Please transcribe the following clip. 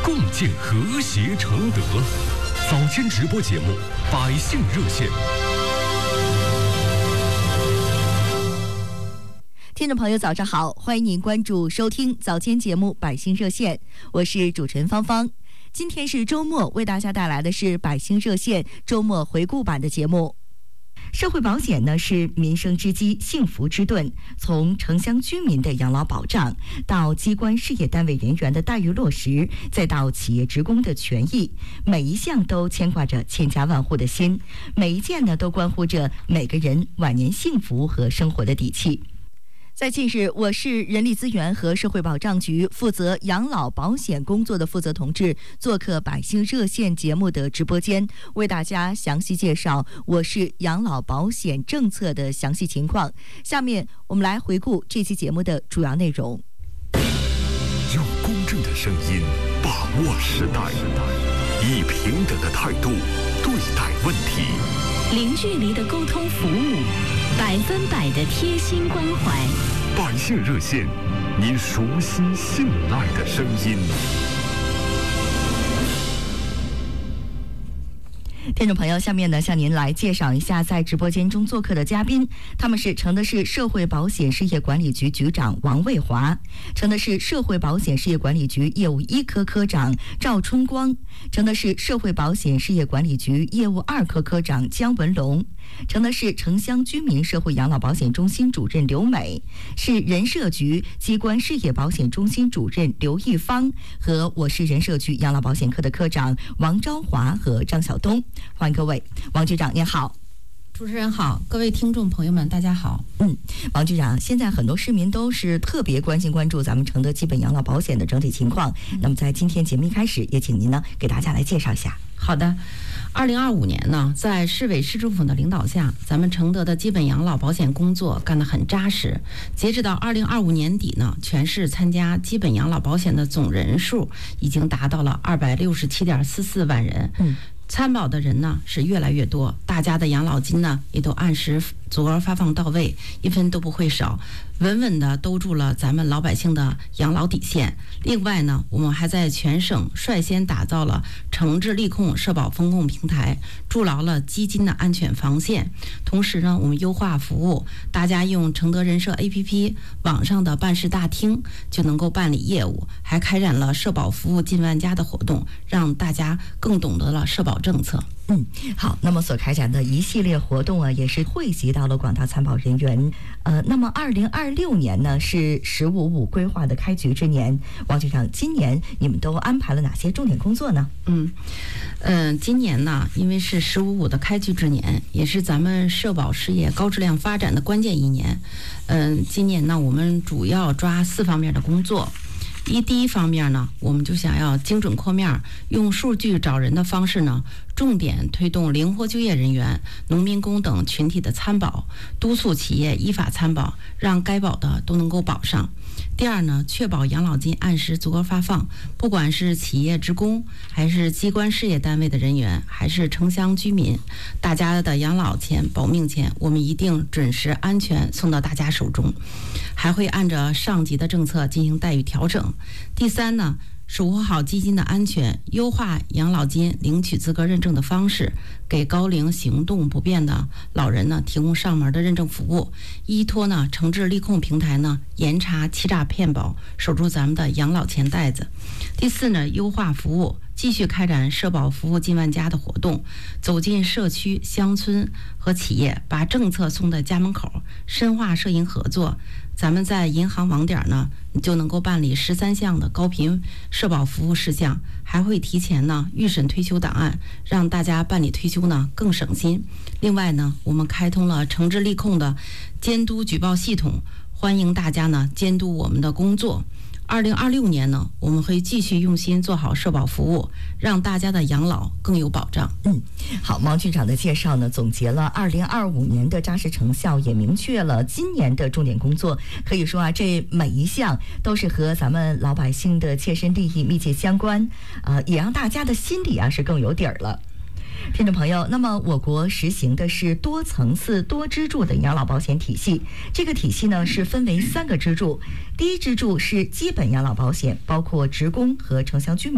共建和谐承德。早间直播节目《百姓热线》。 听众朋友早上好，欢迎您关注收听早间节目《百姓热线》，我是主持人芳芳。今天是周末，为大家带来的是《百姓热线》周末回顾版的节目。社会保险呢是民生之基、幸福之盾，从城乡居民的养老保障，到机关事业单位人员的待遇落实，再到企业职工的权益，每一项都牵挂着千家万户的心，每一件呢都关乎着每个人晚年幸福和生活的底气。在近日，我市人力资源和社会保障局负责养老保险工作的负责同志做客《百姓热线》节目的直播间，为大家详细介绍我市养老保险政策的详细情况。下面我们来回顾这期节目的主要内容。 用公正的声音把握时代，以平等的态度对待问题， 零距离的沟通服务，100%的贴心关怀。 百姓热线，您熟悉信赖的声音。 听众朋友，下面呢向您来介绍一下在直播间中做客的嘉宾，他们是承德市社会保险事业管理局局长王卫华，承德市社会保险事业管理局业务1科科长赵春光，承德市社会保险事业管理局业务2科科长姜文龙，承德市城乡居民社会养老保险中心主任刘美，市人社局机关事业保险中心主任刘义芳，和我市人社局养老保险科的科长王昭华和张晓东。欢迎各位。王局长您好。 主持人好，各位听众朋友们大家好。 王局长，现在很多市民都是特别关注咱们承德基本养老保险的整体情况，那么在今天节目一开始，也请您呢给大家来介绍一下。 好的，2025年呢，在市委市政府的领导下，咱们承德的基本养老保险工作干得很扎实。截止到2025年底呢，全市参加基本养老保险的总人数已经达到了267.44万人。参保的人呢是越来越多，大家的养老金呢也都按时足额发放到位，一分都不会少，稳稳地兜住了咱们老百姓的养老底线。另外呢，我们还在全省率先打造了惩治利控社保风控平台，筑牢了基金的安全防线。同时呢，我们优化服务，大家用承德人社 APP 网上的办事大厅就能够办理业务，还开展了社保服务近万家的活动，让大家更懂得了社保政策。 好，那么所开展的一系列活动啊，也是汇集到了广大参保人员。那么2026年呢是“15+5”规划的开局之年，王局长，今年你们都安排了哪些重点工作呢？ 今年呢，因为是“15+5”的开局之年，也是咱们社保事业高质量发展的关键一年。今年呢，我们主要抓4方面的工作。第一方面呢，我们就想要精准扩面，用数据找人的方式呢，重点推动灵活就业人员、农民工等群体的参保，督促企业依法参保，让该保的都能够保上。第二呢，确保养老金按时足额发放，不管是企业职工，还是机关事业单位的人员，还是城乡居民，大家的养老钱、保命钱，我们一定准时安全送到大家手中，还会按照上级的政策进行待遇调整。第三呢，守护好基金的安全，优化养老金领取资格认证的方式，给高龄行动不便的老人呢提供上门的认证服务。依托呢惩治利控平台呢，严查欺诈骗保，守住咱们的养老钱袋子。第四呢，优化服务，继续开展社保服务近万家的活动，走进社区、乡村和企业，把政策送到家门口，深化社银合作。咱们在银行网点呢，就能够办理13项的高频社保服务事项，还会提前呢预审退休档案，让大家办理退休呢更省心。另外呢，我们开通了惩治利控的监督举报系统，欢迎大家呢监督我们的工作。2026年呢，我们会继续用心做好社保服务，让大家的养老更有保障。 好，王局长的介绍呢，总结了2025年的扎实成效，也明确了今年的重点工作。可以说啊，这每一项都是和咱们老百姓的切身利益密切相关，也让大家的心里啊是更有底儿了。听众朋友，那么我国实行的是多层次多支柱的养老保险体系，这个体系呢是分为3个支柱。第一支柱是基本养老保险，包括职工和城乡居民